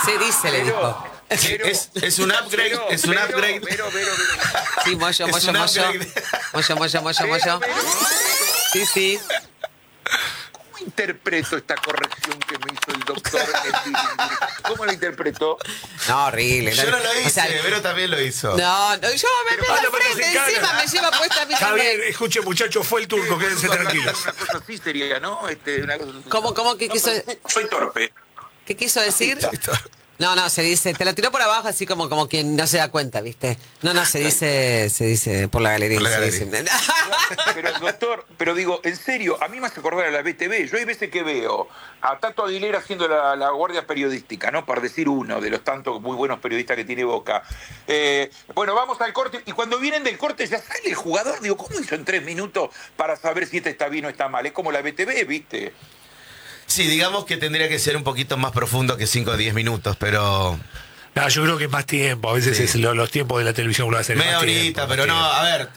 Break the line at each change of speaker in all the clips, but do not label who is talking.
Se dice, le dijo.
Es un upgrade, es un upgrade.
Sí, Moyo.
Es un upgrade.
Moyo. Sí, sí.
¿Cómo interpreto esta corrección que me hizo el doctor? ¿Cómo la interpretó?
No, horrible.
Yo no lo hice,
O sea,
Vero también lo hizo.
No, yo me pego al frente encima, me lleva puesta a mi
Está bien,
también.
escuche, muchacho, fue el turco, quédense tranquilos.
Una cosa así sería, ¿no? Una cosa así.
¿Cómo qué quiso,
Soy torpe.
qué quiso decir? No, se dice, te la tiró por abajo así como quien no se da cuenta, ¿viste? No, se dice por la galería.
Por la
se
galería.
dice.
Pero doctor, digo, en serio, a mí me hace acordar a la BTV. Yo hay veces que veo a Tato Aguilera haciendo la guardia periodística, ¿no? Por decir uno de los tantos muy buenos periodistas que tiene Boca. Bueno, vamos al corte, y cuando vienen del corte ya sale el jugador. Digo, ¿cómo hizo en 3 minutos para saber si este está bien o está mal? Es como la BTV, ¿viste?
Sí, digamos que tendría que ser un poquito más profundo que 5 o 10 minutos, pero...
No, yo creo que es más tiempo. A veces
Sí.
los tiempos de la televisión lo hacen
Media
más
horita,
tiempo,
pero
más
no,
tiempo.
a ver,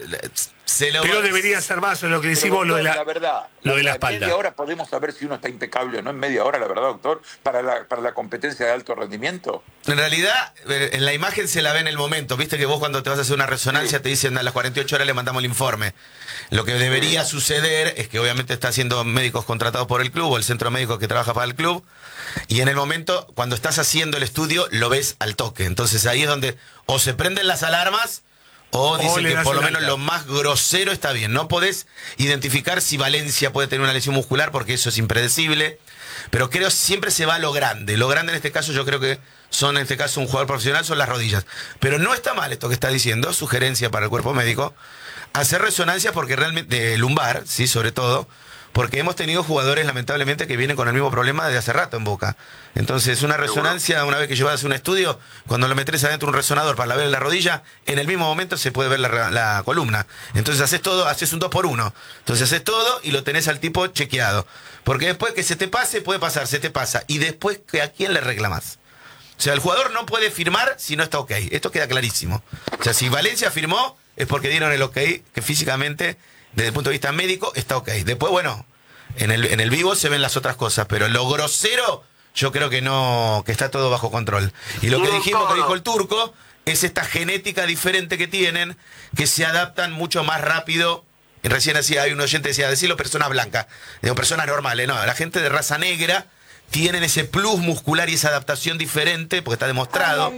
se lo...
Pero debería ser más, en lo que
Pero,
decimos,
doctor,
la
verdad,
lo de la
en
espalda.
media hora podemos saber si uno está impecable o no. En media hora, la verdad, doctor, para la competencia de alto rendimiento.
En realidad, en la imagen se la ve en el momento. Viste que vos cuando te vas a hacer una resonancia te dicen a las 48 horas le mandamos el informe. Lo que debería suceder es que obviamente está haciendo médicos contratados por el club o el centro médico que trabaja para el club. Y en el momento, cuando estás haciendo el estudio, lo ves al toque. Entonces ahí es donde o se prenden las alarmas o dicen
le
que
das
por lo
el
menos
alta.
lo más grosero está bien. No podés identificar si Valencia puede tener una lesión muscular porque eso es impredecible. Pero creo siempre se va a lo grande. Lo grande en este caso yo creo que son, en este caso, un jugador profesional, son las rodillas. Pero no está mal esto que está diciendo, sugerencia para el cuerpo médico, hacer resonancias porque realmente, de lumbar, sí, sobre todo, porque hemos tenido jugadores, lamentablemente, que vienen con el mismo problema desde hace rato en Boca. Entonces, una resonancia, una vez que llevas a hacer un estudio, cuando lo metes adentro un resonador para ver la rodilla, en el mismo momento se puede ver la columna. Entonces, haces todo, haces un 2x1. Entonces, haces todo y lo tenés al tipo chequeado. Porque después que se te pase, puede pasar, se te pasa. Y después, ¿a quién le reclamás? O sea, el jugador no puede firmar si no está ok. Esto queda clarísimo. O sea, si Valencia firmó, es porque dieron el ok, que físicamente, desde el punto de vista médico, está ok. Después, bueno, en el vivo se ven las otras cosas, pero lo grosero, yo creo que no, que está todo bajo control. Y lo que dijimos, que dijo el turco, es esta genética diferente que tienen, que se adaptan mucho más rápido. Y recién decía, hay un oyente que decía, decirlo personas blancas, digo, personas normales. No, la gente de raza negra tienen ese plus muscular y esa adaptación diferente, porque está demostrado,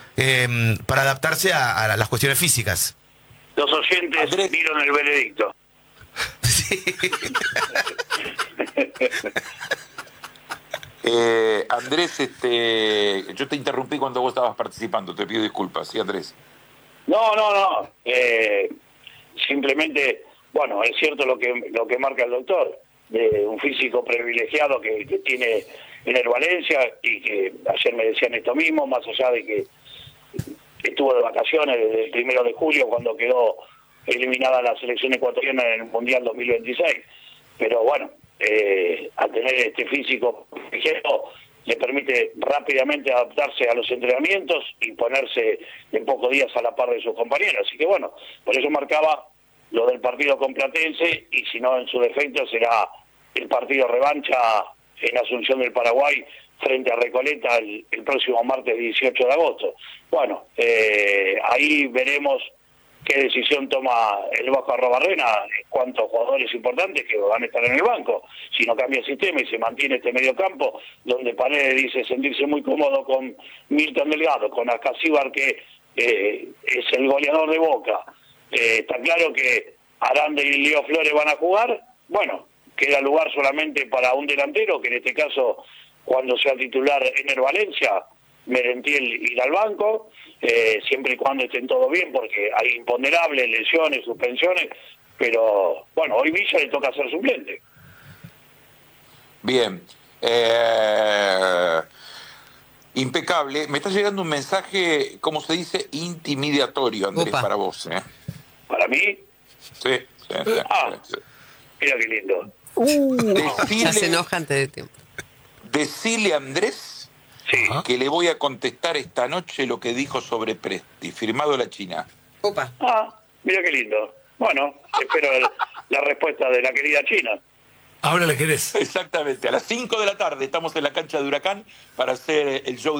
para adaptarse a las cuestiones físicas.
Los oyentes
Andrés.
dieron el veredicto.
Sí.
Andrés, yo te interrumpí cuando vos estabas participando, te pido disculpas, ¿sí, Andrés?
No. Simplemente, bueno, es cierto lo que marca el doctor, de un físico privilegiado que tiene en el Valencia, y que ayer me decían esto mismo, más allá de que estuvo de vacaciones desde el 1 de julio cuando quedó eliminada la selección ecuatoriana en el Mundial 2026. Pero bueno, al tener este físico privilegiado, le permite rápidamente adaptarse a los entrenamientos y ponerse en pocos días a la par de sus compañeros. Así que bueno, por eso marcaba lo del partido con Platense, y si no, en su defecto será el partido revancha en Asunción del Paraguay frente a Recoleta el próximo martes 18 de agosto. Bueno, ahí veremos qué decisión toma el Vasco Arrobarrena en cuanto a jugadores importantes que van a estar en el banco. Si no cambia el sistema y se mantiene este mediocampo, donde Paredes dice sentirse muy cómodo con Milton Delgado, con Ascasíbar, que es el goleador de Boca. Está claro que Aranda y Leo Flores van a jugar. Bueno, queda lugar solamente para un delantero, que en este caso, cuando sea titular en el Valencia, Merentiel irá al banco, siempre y cuando estén todo bien, porque hay imponderables, lesiones, suspensiones, pero bueno, hoy Villa le toca ser suplente.
Bien. Impecable. Me está llegando un mensaje, ¿cómo se dice? Intimidatorio, Andrés,
Opa.
para vos, ¿eh?
Para mí,
Sí. Sí.
mira qué lindo.
Ya se enoja antes de tiempo.
Decile a Andrés
Sí.
que le voy a contestar esta noche lo que dijo sobre Presti, firmado la China.
Opa.
Mira qué lindo. Bueno, espero la respuesta de la querida China.
Ahora le querés.
Exactamente, a las 5 de la tarde estamos en la cancha de Huracán para hacer el show